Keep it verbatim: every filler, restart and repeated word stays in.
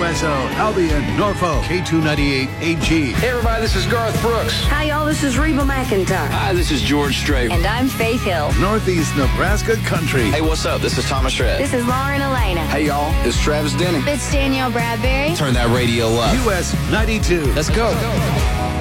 S O, Albion, Norfolk, K two ninety-eight A G. Hey everybody, this is Garth Brooks. Hi y'all, this is Reba McEntire. Hi, this is George Strait. And I'm Faith Hill. Northeast Nebraska Country. Hey, what's up? This is Thomas Shred. This is Lauren Elena. Hey y'all, it's Travis Denning. It's Danielle Bradbury. Turn that radio up. U S ninety-two. Let's go.